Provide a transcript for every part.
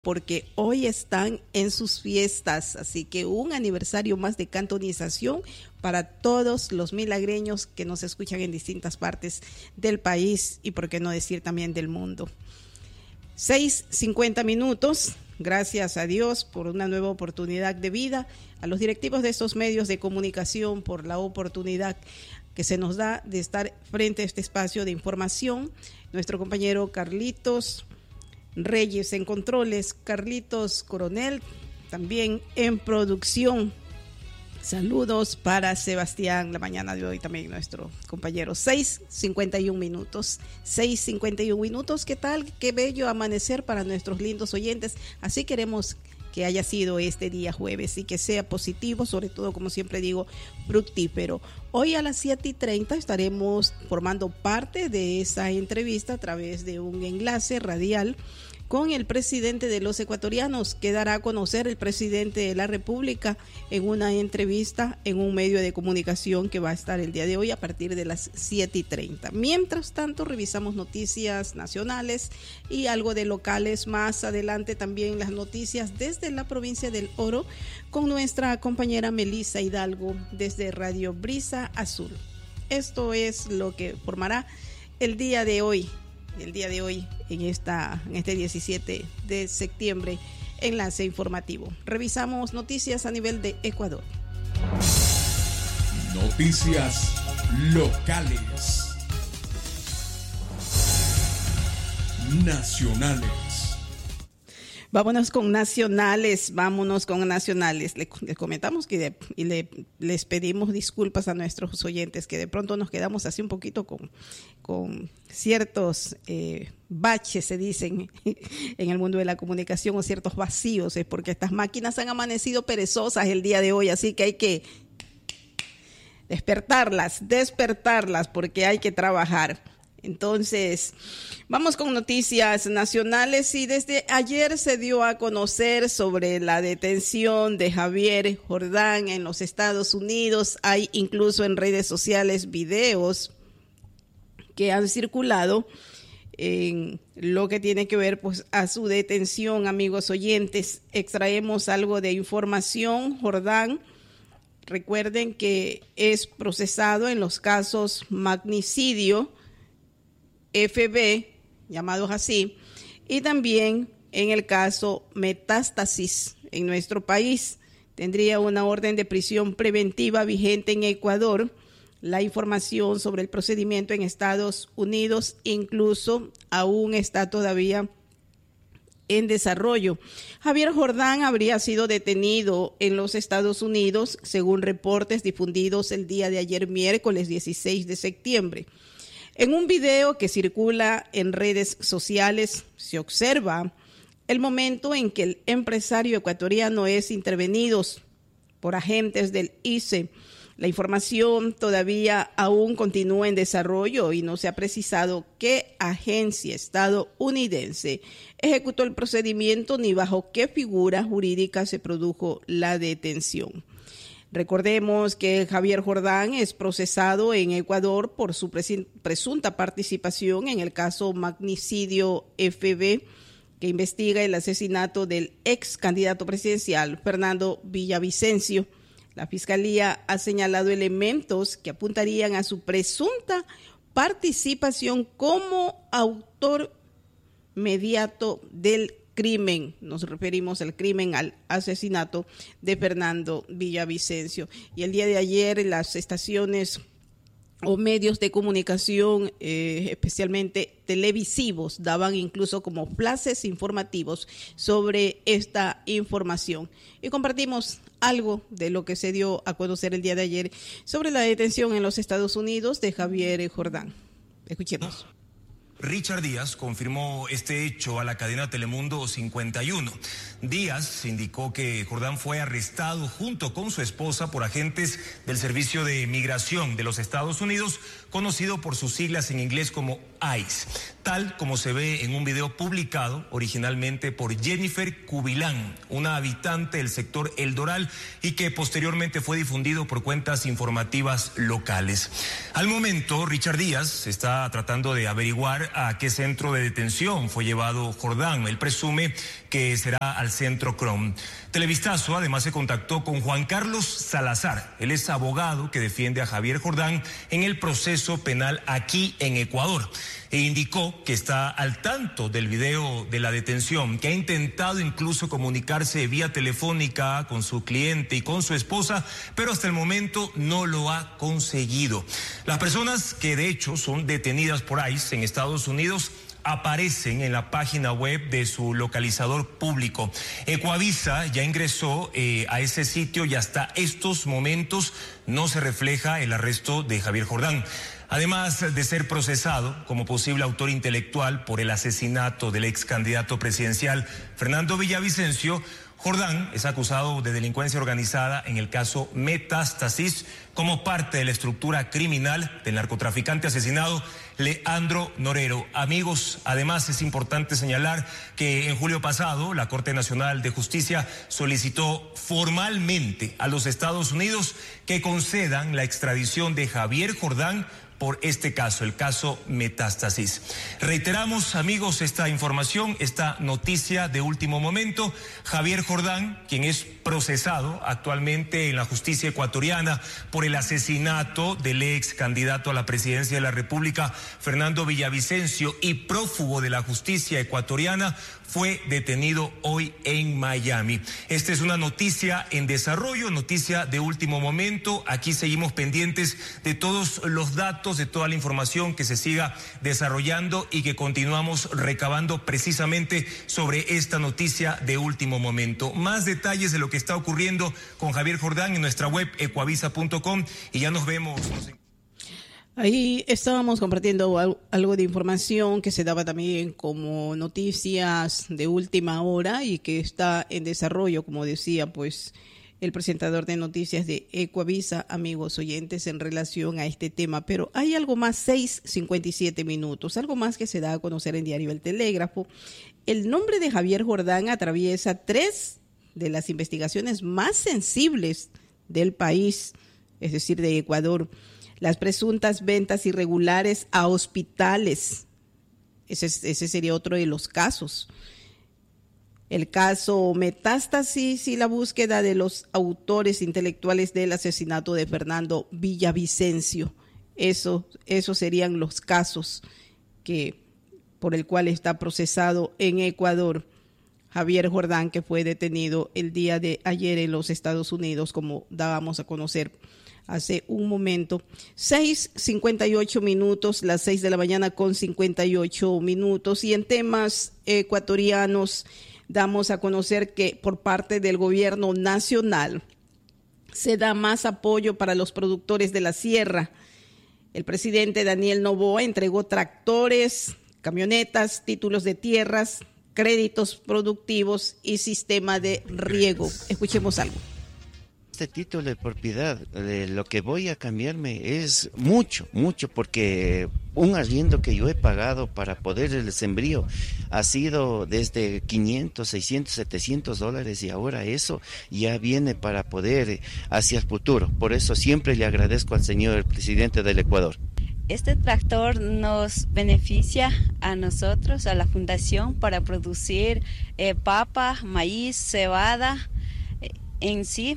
porque hoy están en sus fiestas, así que un aniversario más de cantonización para todos los milagreños que nos escuchan en distintas partes del país y por qué no decir también del mundo. 6:50, gracias a Dios por una nueva oportunidad de vida, a los directivos de estos medios de comunicación por la oportunidad que se nos da de estar frente a este espacio de información. Nuestro compañero Carlitos Reyes en controles, Carlitos Coronel también en producción. Saludos para Sebastián la mañana de hoy también nuestro compañero. 6:51, ¿qué tal? Qué bello amanecer para nuestros lindos oyentes. Así queremos que haya sido este día jueves y que sea positivo, sobre todo, como siempre digo, fructífero. Hoy a las 7:30 estaremos formando parte de esa entrevista a través de un enlace radial con el presidente de los ecuatorianos, que dará a conocer el presidente de la República en una entrevista en un medio de comunicación que va a estar el día de hoy a partir de las 7:30. Mientras tanto, revisamos noticias nacionales y algo de locales. Más adelante también las noticias desde la provincia del Oro con nuestra compañera Melissa Hidalgo desde Radio Brisa Azul. Esto es lo que formará el día de hoy en este 17 de septiembre, enlace informativo. Revisamos noticias a nivel de Ecuador. Noticias locales, nacionales. Vámonos con nacionales. Les comentamos que les pedimos disculpas a nuestros oyentes que de pronto nos quedamos así un poquito con ciertos baches, se dicen en el mundo de la comunicación, o ciertos vacíos, es porque estas máquinas han amanecido perezosas el día de hoy, así que hay que despertarlas porque hay que trabajar. Entonces, vamos con noticias nacionales y desde ayer se dio a conocer sobre la detención de Javier Jordán en los Estados Unidos. Hay incluso en redes sociales videos que han circulado en lo que tiene que ver pues a su detención, amigos oyentes. Extraemos algo de información. Jordán, recuerden que es procesado en los casos magnicidio, FB, llamados así, y también en el caso Metástasis en nuestro país. Tendría una orden de prisión preventiva vigente en Ecuador. La información sobre el procedimiento en Estados Unidos incluso aún está todavía en desarrollo. Javier Jordán habría sido detenido en los Estados Unidos, según reportes difundidos el día de ayer, miércoles 16 de septiembre. En un video que circula en redes sociales se observa el momento en que el empresario ecuatoriano es intervenido por agentes del ICE. La información todavía aún continúa en desarrollo y no se ha precisado qué agencia estadounidense ejecutó el procedimiento ni bajo qué figura jurídica se produjo la detención. Recordemos que Javier Jordán es procesado en Ecuador por su presunta participación en el caso magnicidio FB, que investiga el asesinato del ex candidato presidencial Fernando Villavicencio. La Fiscalía ha señalado elementos que apuntarían a su presunta participación como autor mediato del crimen. Nos referimos al crimen, al asesinato de Fernando Villavicencio. Y el día de ayer las estaciones o medios de comunicación, especialmente televisivos, daban incluso como flashes informativos sobre esta información. Y compartimos algo de lo que se dio a conocer el día de ayer sobre la detención en los Estados Unidos de Javier Jordán. Escuchemos. Richard Díaz confirmó este hecho a la cadena Telemundo 51. Díaz indicó que Jordán fue arrestado junto con su esposa por agentes del Servicio de Migración de los Estados Unidos, conocido por sus siglas en inglés como ICE, tal como se ve en un video publicado originalmente por Jennifer Cubilán, una habitante del sector El Doral, y que posteriormente fue difundido por cuentas informativas locales. Al momento, Richard Díaz está tratando de averiguar a qué centro de detención fue llevado Jordán. Él presume que será al centro Crom. Televistazo además se contactó con Juan Carlos Salazar. Él es abogado que defiende a Javier Jordán en el proceso penal aquí en Ecuador, e indicó que está al tanto del video de la detención, que ha intentado incluso comunicarse vía telefónica con su cliente y con su esposa, pero hasta el momento no lo ha conseguido. Las personas que de hecho son detenidas por ICE en Estados Unidos aparecen en la página web de su localizador público. Ecuavisa ya ingresó a ese sitio y hasta estos momentos no se refleja el arresto de Javier Jordán. Además de ser procesado como posible autor intelectual por el asesinato del ex candidato presidencial Fernando Villavicencio, Jordán es acusado de delincuencia organizada en el caso Metástasis como parte de la estructura criminal del narcotraficante asesinado Leandro Norero. Amigos, además es importante señalar que en julio pasado la Corte Nacional de Justicia solicitó formalmente a los Estados Unidos que concedan la extradición de Javier Jordán por este caso, el caso Metástasis. Reiteramos, amigos, esta información, esta noticia de último momento. Javier Jordán, quien es procesado actualmente en la justicia ecuatoriana por el asesinato del ex candidato a la presidencia de la República, Fernando Villavicencio, y prófugo de la justicia ecuatoriana, fue detenido hoy en Miami. Esta es una noticia en desarrollo, noticia de último momento. Aquí seguimos pendientes de todos los datos, de toda la información que se siga desarrollando y que continuamos recabando precisamente sobre esta noticia de último momento. Más detalles de lo que está ocurriendo con Javier Jordán en nuestra web ecuavisa.com, y ya nos vemos. Ahí estábamos compartiendo algo de información que se daba también como noticias de última hora y que está en desarrollo, como decía pues el presentador de noticias de Ecuavisa, amigos oyentes, en relación a este tema. Pero hay algo más, 6:57 minutos, algo más que se da a conocer en Diario El Telégrafo. El nombre de Javier Jordán atraviesa 3 de las investigaciones más sensibles del país, es decir, de Ecuador. Las presuntas ventas irregulares a hospitales. Ese sería otro de los casos. El caso Metástasis y la búsqueda de los autores intelectuales del asesinato de Fernando Villavicencio. Esos serían los casos por el cual está procesado en Ecuador Javier Jordán, que fue detenido el día de ayer en los Estados Unidos, como dábamos a conocer hace un momento. 6:58 minutos, las 6 de la mañana con 58 minutos. Y en temas ecuatorianos, damos a conocer que por parte del gobierno nacional se da más apoyo para los productores de la sierra. El presidente Daniel Noboa entregó tractores, camionetas, títulos de tierras, créditos productivos y sistema de riego. Escuchemos algo. Este título de propiedad, lo que voy a cambiarme es mucho, porque un arriendo que yo he pagado para poder el sembrío ha sido desde 500, 600, 700 dólares, y ahora eso ya viene para poder hacia el futuro. Por eso siempre le agradezco al señor presidente del Ecuador. Este tractor nos beneficia a nosotros, a la fundación, para producir papa, maíz, cebada en sí.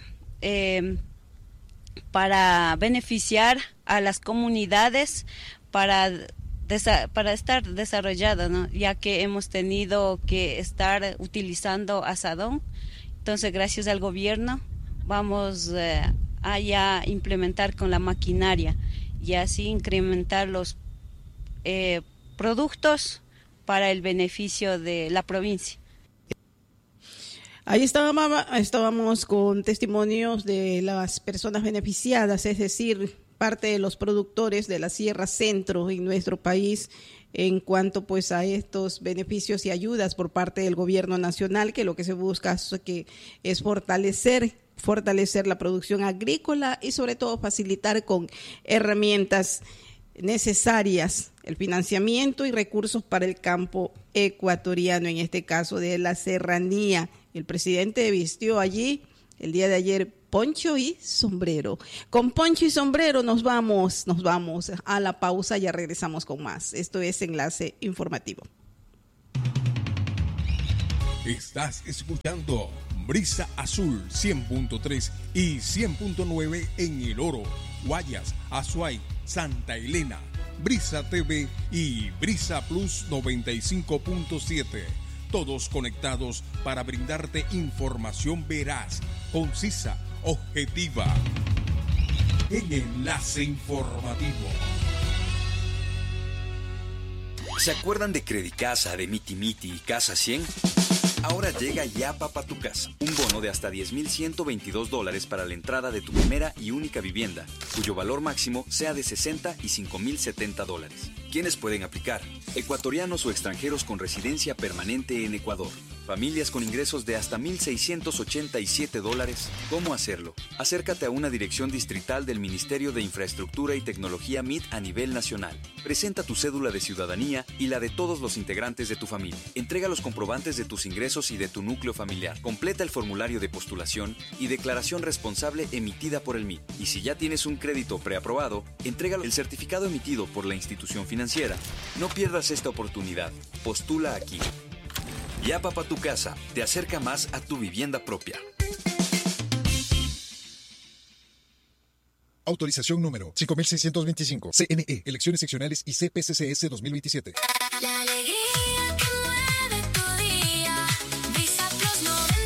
Para beneficiar a las comunidades, para estar desarrollado, ¿no? Ya que hemos tenido que estar utilizando asadón. Entonces, gracias al gobierno vamos a ya implementar con la maquinaria y así incrementar los productos para el beneficio de la provincia. Ahí estábamos con testimonios de las personas beneficiadas, es decir, parte de los productores de la Sierra Centro en nuestro país en cuanto pues a estos beneficios y ayudas por parte del gobierno nacional, que lo que se busca es fortalecer la producción agrícola y sobre todo facilitar con herramientas necesarias el financiamiento y recursos para el campo ecuatoriano, en este caso de la serranía. El presidente vistió allí el día de ayer poncho y sombrero. Con poncho y sombrero nos vamos a la pausa, ya regresamos con más. Esto es Enlace Informativo. Estás escuchando Brisa Azul 100.3 y 100.9 en El Oro, Guayas, Azuay, Santa Elena, Brisa TV y Brisa Plus 95.7. Todos conectados para brindarte información veraz, concisa, objetiva. En Enlace Informativo. ¿Se acuerdan de Credicasa, de Miti Miti y Casa 100? Ahora llega Yapa pa' tu casa, un bono de hasta $10,122 para la entrada de tu primera y única vivienda, cuyo valor máximo sea de $60,000 y $5,070. ¿Quiénes pueden aplicar? Ecuatorianos o extranjeros con residencia permanente en Ecuador. Familias con ingresos de hasta $1,687. ¿Cómo hacerlo? Acércate a una dirección distrital del Ministerio de Infraestructura y Tecnología MIT a nivel nacional. Presenta tu cédula de ciudadanía y la de todos los integrantes de tu familia. Entrega los comprobantes de tus ingresos y de tu núcleo familiar. Completa el formulario de postulación y declaración responsable emitida por el MIT. Y si ya tienes un crédito preaprobado, entrega el certificado emitido por la institución financiera. No pierdas esta oportunidad. Postula aquí. Yapa pa' tu casa te acerca más a tu vivienda propia. Autorización número 5625. CNE, Elecciones Seccionales y CPCCS 2027. La alegría que mueve tu día. Brisa Plus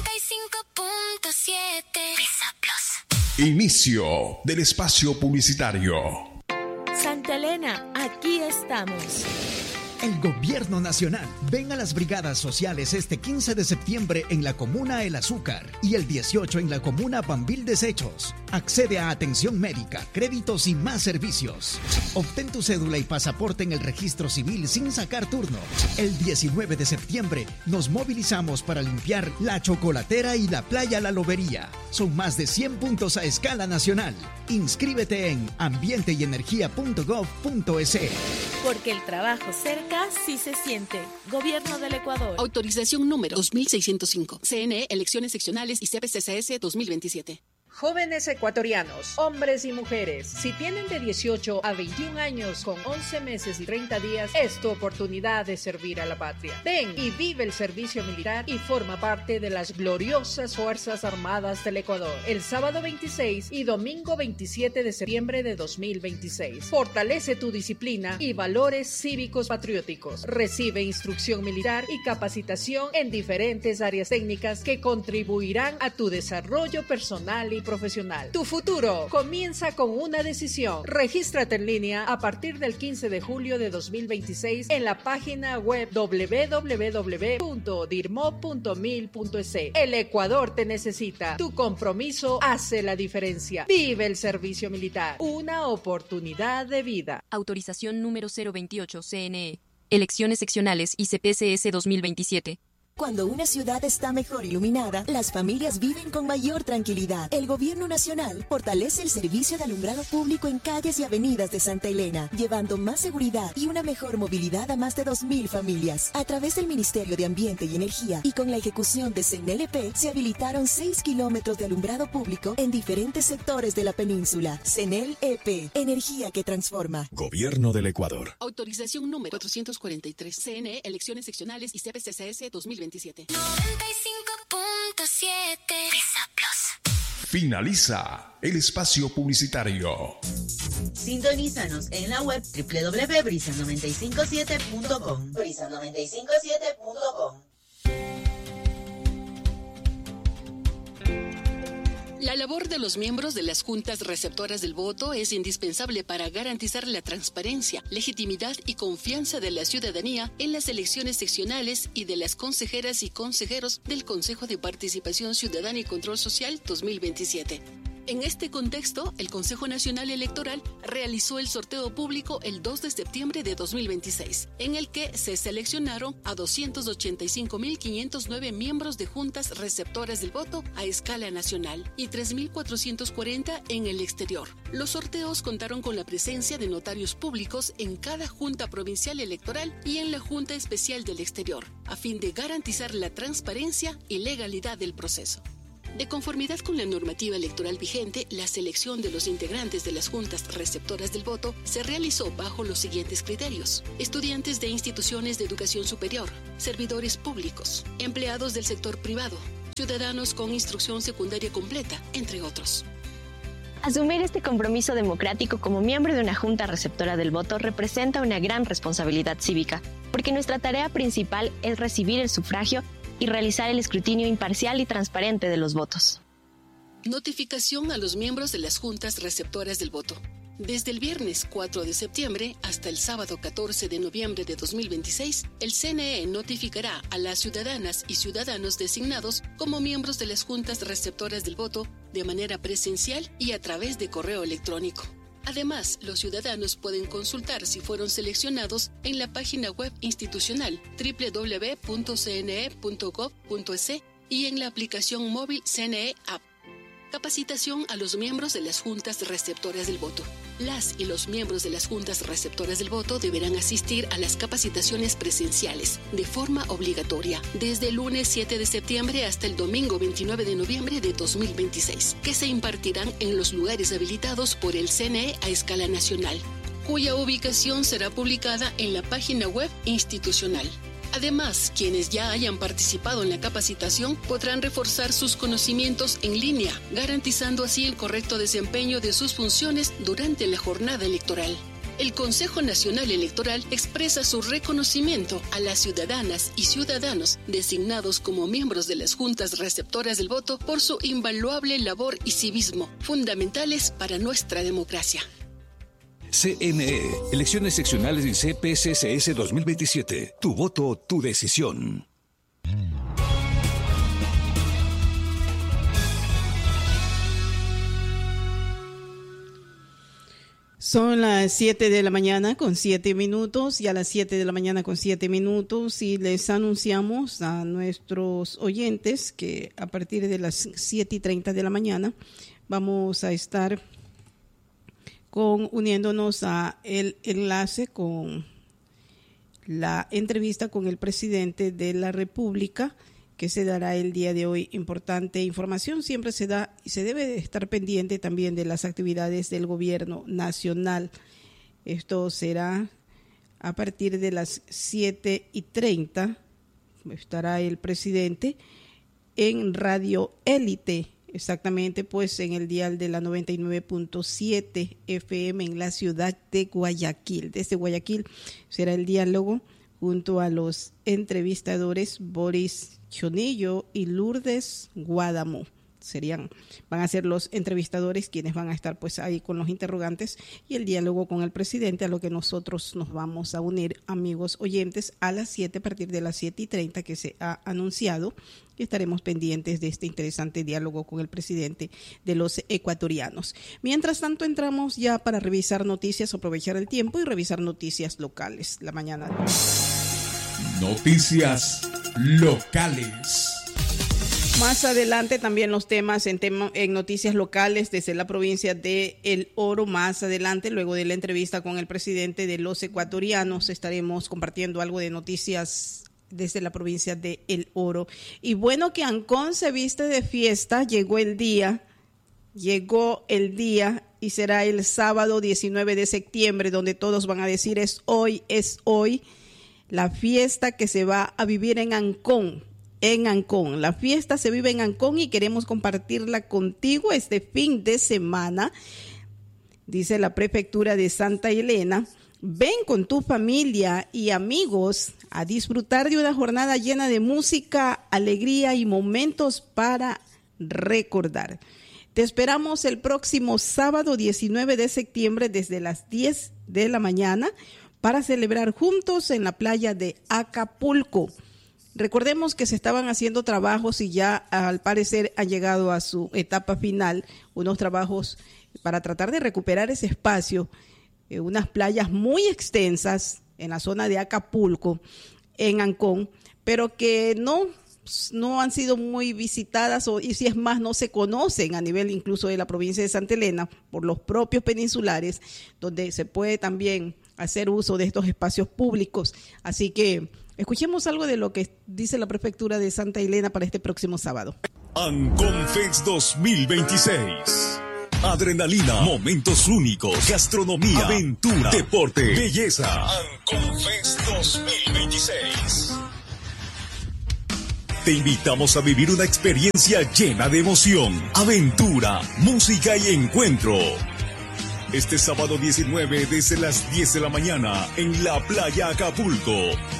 95.7. Brisa Plus. Inicio del espacio publicitario. Santa Elena, aquí estamos. El Gobierno Nacional. Ven a las brigadas sociales este 15 de septiembre en la comuna El Azúcar y el 18 en la comuna Bambil Desechos. Accede a atención médica, créditos y más servicios. Obtén tu cédula y pasaporte en el registro civil sin sacar turno. El 19 de septiembre nos movilizamos para limpiar La Chocolatera y la Playa La Lobería. Son más de 100 puntos a escala nacional. Inscríbete en ambienteenergia.gov.es. Porque el trabajo cerca sí se siente. Gobierno del Ecuador. Autorización número 2605. CNE, Elecciones Seccionales y CPCCS 2027. Jóvenes ecuatorianos, hombres y mujeres, si tienen de 18 a 21 años con 11 meses y 30 días, es tu oportunidad de servir a la patria. Ven y vive el servicio militar y forma parte de las gloriosas Fuerzas Armadas del Ecuador. El sábado 26 y domingo 27 de septiembre de 2026. Fortalece tu disciplina y valores cívicos patrióticos. Recibe instrucción militar y capacitación en diferentes áreas técnicas que contribuirán a tu desarrollo personal y profesional. Tu futuro comienza con una decisión. Regístrate en línea a partir del 15 de julio de 2026 en la página web www.dirmo.mil.es. El Ecuador te necesita. Tu compromiso hace la diferencia. Vive el servicio militar. Una oportunidad de vida. Autorización número 028 CNE. Elecciones seccionales y CPCS 2027. Cuando una ciudad está mejor iluminada, las familias viven con mayor tranquilidad. El Gobierno Nacional fortalece el servicio de alumbrado público en calles y avenidas de Santa Elena, llevando más seguridad y una mejor movilidad a más de 2.000 familias. A través del Ministerio de Ambiente y Energía y con la ejecución de CENEL-EP, se habilitaron 6 kilómetros de alumbrado público en diferentes sectores de la península. CENEL-EP, energía que transforma. Gobierno del Ecuador. Autorización número 443. CNE, Elecciones Seccionales y CPCCS 2027. 95.7. Brisa Plus. Finaliza el espacio publicitario. Sintonízanos en la web www.brisa957.com. Brisa957.com. La labor de los miembros de las juntas receptoras del voto es indispensable para garantizar la transparencia, legitimidad y confianza de la ciudadanía en las elecciones seccionales y de las consejeras y consejeros del Consejo de Participación Ciudadana y Control Social 2027. En este contexto, el Consejo Nacional Electoral realizó el sorteo público el 2 de septiembre de 2026, en el que se seleccionaron a 285.509 miembros de juntas receptoras del voto a escala nacional y 3.440 en el exterior. Los sorteos contaron con la presencia de notarios públicos en cada junta provincial electoral y en la Junta Especial del Exterior, a fin de garantizar la transparencia y legalidad del proceso. De conformidad con la normativa electoral vigente, la selección de los integrantes de las juntas receptoras del voto se realizó bajo los siguientes criterios: estudiantes de instituciones de educación superior, servidores públicos, empleados del sector privado, ciudadanos con instrucción secundaria completa, entre otros. Asumir este compromiso democrático como miembro de una junta receptora del voto representa una gran responsabilidad cívica, porque nuestra tarea principal es recibir el sufragio y realizar el escrutinio imparcial y transparente de los votos. Notificación a los miembros de las juntas receptoras del voto. Desde el viernes 4 de septiembre hasta el sábado 14 de noviembre de 2026, el CNE notificará a las ciudadanas y ciudadanos designados como miembros de las juntas receptoras del voto de manera presencial y a través de correo electrónico. Además, los ciudadanos pueden consultar si fueron seleccionados en la página web institucional www.cne.gov.es y en la aplicación móvil CNE App. Capacitación a los miembros de las juntas receptoras del voto. Las y los miembros de las juntas receptoras del voto deberán asistir a las capacitaciones presenciales de forma obligatoria desde el lunes 7 de septiembre hasta el domingo 29 de noviembre de 2026, que se impartirán en los lugares habilitados por el CNE a escala nacional, cuya ubicación será publicada en la página web institucional. Además, quienes ya hayan participado en la capacitación podrán reforzar sus conocimientos en línea, garantizando así el correcto desempeño de sus funciones durante la jornada electoral. El Consejo Nacional Electoral expresa su reconocimiento a las ciudadanas y ciudadanos designados como miembros de las juntas receptoras del voto por su invaluable labor y civismo, fundamentales para nuestra democracia. CNE, elecciones seccionales y CPCCS 2027. Tu voto, tu decisión. Son las 7 de la mañana con 7 minutos y a las 7 de la mañana con 7 minutos y les anunciamos a nuestros oyentes que a partir de las 7:30 de la mañana vamos a estar uniéndonos a el enlace con la entrevista con el presidente de la República que se dará el día de hoy. Importante información siempre se da y se debe de estar pendiente también de las actividades del gobierno nacional. Esto será a partir de las 7:30. Estará el presidente en Radio Élite. Exactamente, pues en el dial de la 99.7 FM en la ciudad de Guayaquil. Desde Guayaquil será el diálogo junto a los entrevistadores Boris Chonillo y Lourdes Guádamo. Van a ser los entrevistadores quienes van a estar pues ahí con los interrogantes y el diálogo con el presidente, a lo que nosotros nos vamos a unir, amigos oyentes, a las 7, a partir de las 7:30 que se ha anunciado, y estaremos pendientes de este interesante diálogo con el presidente de los ecuatorianos. Mientras tanto, entramos ya para revisar noticias, aprovechar el tiempo y revisar noticias locales la mañana de hoy. Noticias locales. Más adelante también los temas en noticias locales desde la provincia de El Oro. Más adelante, luego de la entrevista con el presidente de los ecuatorianos, estaremos compartiendo algo de noticias desde la provincia de El Oro. Y bueno, que Ancón se viste de fiesta, llegó el día y será el sábado 19 de septiembre, donde todos van a decir es hoy, la fiesta que se va a vivir en Ancón. La fiesta se vive en Ancón y queremos compartirla contigo este fin de semana, dice la prefectura de Santa Elena. Ven con tu familia y amigos a disfrutar de una jornada llena de música, alegría y momentos para recordar. Te esperamos el próximo sábado 19 de septiembre desde las 10 de la mañana para celebrar juntos en la playa de Acapulco. Recordemos que se estaban haciendo trabajos y ya al parecer han llegado a su etapa final, unos trabajos para tratar de recuperar ese espacio, unas playas muy extensas en la zona de Acapulco, en Ancón, pero que no han sido muy visitadas y si es más no se conocen a nivel incluso de la provincia de Santa Elena por los propios peninsulares, donde se puede también hacer uso de estos espacios públicos. Así que escuchemos algo de lo que dice la prefectura de Santa Elena para este próximo sábado. Ancón Fest 2026. Adrenalina, momentos únicos, gastronomía, aventura, deporte, belleza. Ancón Fest 2026. Te invitamos a vivir una experiencia llena de emoción, aventura, música y encuentro. Este sábado 19 desde las 10 de la mañana en la playa Acapulco.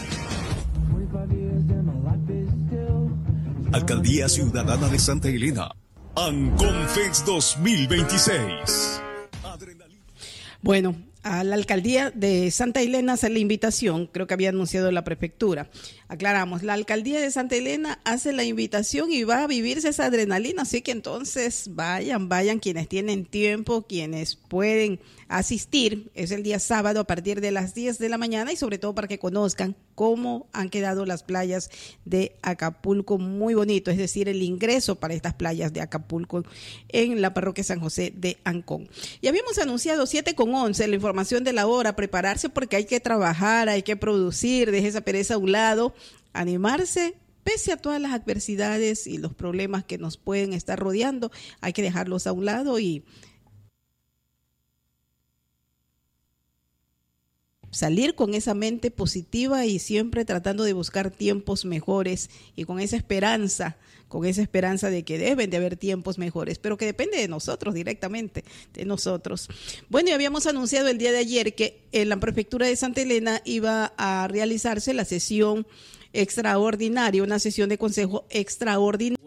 Alcaldía Ciudadana de Santa Elena. Ancón Fest 2026. Bueno, a la alcaldía de Santa Elena hace la invitación, creo que había anunciado la prefectura. Aclaramos, la alcaldía de Santa Elena hace la invitación y va a vivirse esa adrenalina, así que entonces vayan quienes tienen tiempo, quienes pueden asistir. Es el día sábado a partir de las 10 de la mañana y sobre todo para que conozcan cómo han quedado las playas de Acapulco, muy bonito, es decir, el ingreso para estas playas de Acapulco en la parroquia San José de Ancón. Y habíamos anunciado 7:11, la información de la hora, prepararse porque hay que trabajar, hay que producir, deje esa pereza a un lado, animarse. Pese a todas las adversidades y los problemas que nos pueden estar rodeando, hay que dejarlos a un lado y salir con esa mente positiva y siempre tratando de buscar tiempos mejores y con esa esperanza de que deben de haber tiempos mejores, pero que depende de nosotros directamente, de nosotros. Bueno, y habíamos anunciado el día de ayer que en la prefectura de Santa Elena iba a realizarse la sesión extraordinaria, una sesión de consejo extraordinaria